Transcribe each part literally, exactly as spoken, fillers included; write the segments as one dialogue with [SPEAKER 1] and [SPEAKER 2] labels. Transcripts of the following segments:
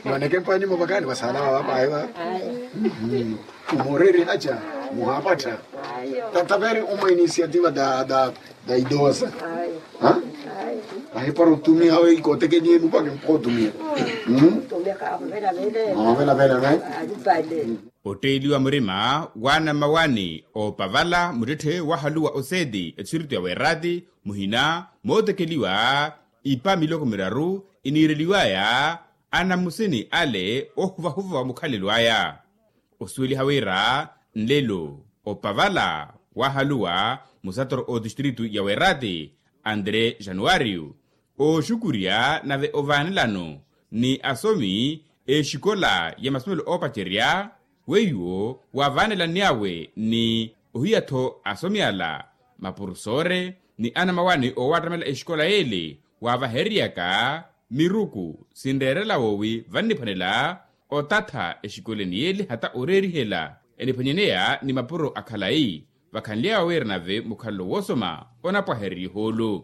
[SPEAKER 1] Waneke pani mabakani wasala hapa aiwa. Mm. Umorere acha muhapata. Tatavere uma iniciativa da da da idosa. Ha? Aí para utumia hawe ikote kenye mpaka mpotumia. Mm. Tumia ka vela vela. Vela vela ne.
[SPEAKER 2] Oteli wa mrima wana mawani o pavala murete wa halua osedi etsiritu ya weradi muhina motekeliwa ipa miloko miraru inireliwa ya ana musini ale o huva huva wa mukhalelwa ya osweli hawera nlelo o pavala wa halua musator o distritu ya weradi Andre Januario o shukuria na ve ovanilano ni asomi e shikola ya masumelo o pacheria weyo wavanela niawe ni uhiyato asomiala mapurusore ni ana mawani o watamela eshikola ele wavaheriaka miruku sinderela wowi vanipanela o tata eshikoleni ele hata orerihela enipanyenea ni mapuro akhalai vakhanlia wernave mukhalo wosoma onapwaheri holo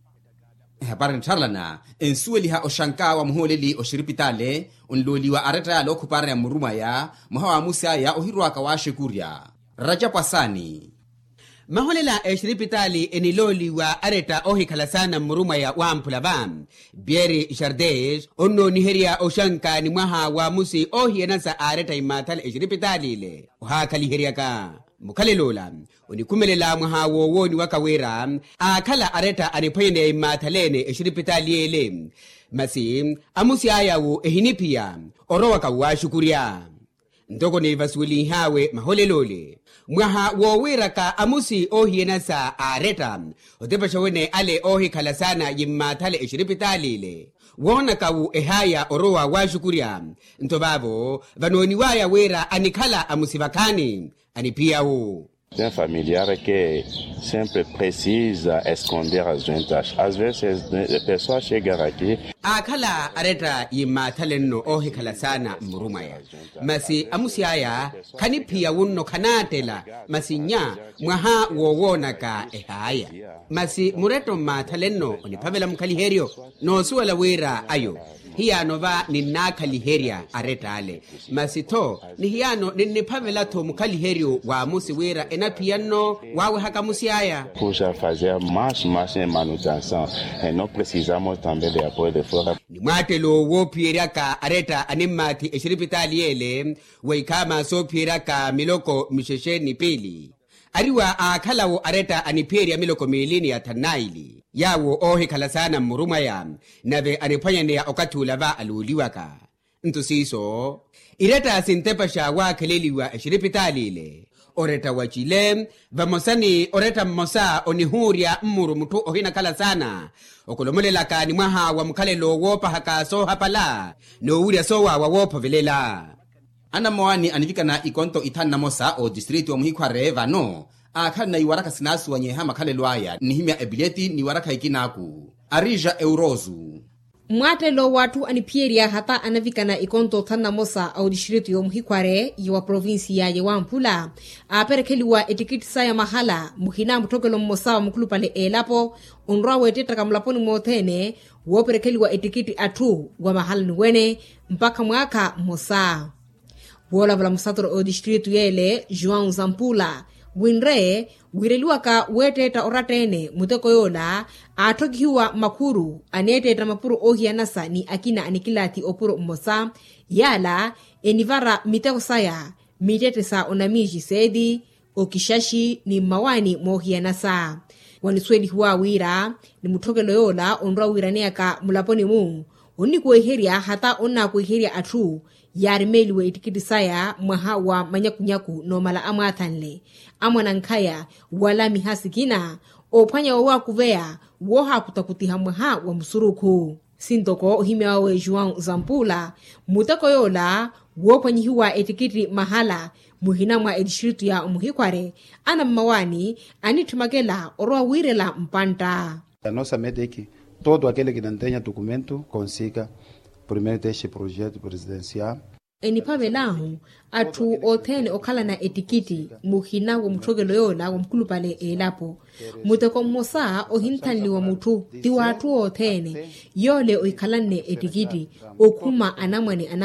[SPEAKER 3] Habari ncharlana ensueli ha oshanka wa muholeli oshiripitale unloli wa areta ya lokupara ya muruma ya muhawa musa ya ohirwaka wa shekuria Raja Pasani Maholela eshiripitali eniloli wa areta ohikalasana muruma ya wampulabam Bieri Jardes onno niheria oshanka ni maha wa musi ohienasa areta imatal eshiripitali ile ohakali heriaka Mukalelola unikumelela mwaha wowoni wakawera akala areta anipayene mathalene eshiripitali ele masi amusi ayawo ehinipia orowa kawashukuria ndoko ne vasuli hawe maholelole mwaha wowera ka amusi ohienasa areta otepashawene ale ohi kalasana yimathale eshiripitali ile wona kawu ehaya orowa washukuria ntobabo vanoni waya wera anikala amusivakani anipiawo
[SPEAKER 4] un familiar que sempre precisa esconder as ventas. Às vezes as pessoas chegam aqui
[SPEAKER 3] akala areta yimathalenno ohikhala sana murumaya masi amusiaya kanipia wunno kanatela masinya mwaha wowonaka ehaya masi mureto mathalenno oniphavela mkhaliherio no suwala wera ayo hiyano va ninnakhaliheria aretale masitho ni hiyano ninniphavela tho mkhaliherio wa musi wera enapianno wawe hakamusiaya
[SPEAKER 4] puxa fazer mais mais manutenção e não precisamos também de apoio de fora
[SPEAKER 3] ni mwatelo wo pieraka areta animati eshiripitali ele waikama so pieraka miloko mishesheni pili ariwa akhalawo areta aniperia miloko milini ya tanaili yawo ohi kalasana muruma ya nave anipanyane ya okatula va aluliwaka ntusiso ireta sintepasha wa keleliwa eshiripitali ile oreta wachile vamosani oreta mmosa onihuria mmuru mutu ohina kalasana okolomolelaka ni mwaha wa mkhalelo wopa hakaso hapala no uria sowa wa wopa velela ana mwani anivikana ikonto itana mosa o district wa muhikware vano akhala na iwaraka sinasu wa nyeha makhalelo aya nihimya ebileti ni waraka ikinaku arija eurozu
[SPEAKER 5] mwatelo watu anipieria hata anavikana ikonto tana mosa au district yo muhikware yiwa provinsia ya Wampula aperekeliwa etikiti saya mahala muhina mutokelo mmosa wa mkulupale elapo onrawe tetaka mlaponi mothene woperekeliwa etikiti atu wa mahala niwene mpaka mwaka mosa wola vla musatoro o district yele João Zampula winre wireliwaka weteta oratene muteko yola atokiwa makuru aneteta mapuru ohianasa ni akina anikilati opuro mmosa yala enivara miteko saya mitete sa onamiji sedi okishashi ni mawani mohianasa waniswedi huwa wira ni mutokelo yola onra wiraneaka mulaponi mu oni kueheria hata onna kueheria atu yarimeliwe itikiti saya mwaha wa manyakunyaku no mala amathanle amwana nkaya wala mihasikina opanya wa kuvea woha kutakutiha mwaha wa msuruku sintoko himya wa João Zampula mutako yola wopanyihiwa etikiti mahala muhina mwa edishiritu ya muhikware ana mawani anitumakela oroa wirela mpanta
[SPEAKER 6] a nossa meta é que todo aquele que não tenha documento consiga primeiro deste projeto presidencial
[SPEAKER 5] enipavelahu atu othene okhala na etikiti muhina wa mutogelo yola wa mkulupale elapo muteko mmosa ohinthanliwa mutu tiwatu othene yole oikhalane etikiti okuma anamwane ana